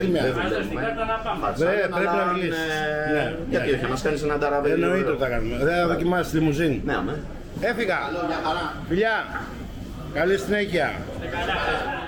Πρέπει να μιλήσεις. Γιατί όχι, να μας κάνεις ένα ταραβέλι. Εννοείται ότι θα κάνουμε. Δεν θα δοκιμάσεις λιμουζίν. Ναι, αμέ. Έφυγα. Φιλιά. Καλή συνέχεια.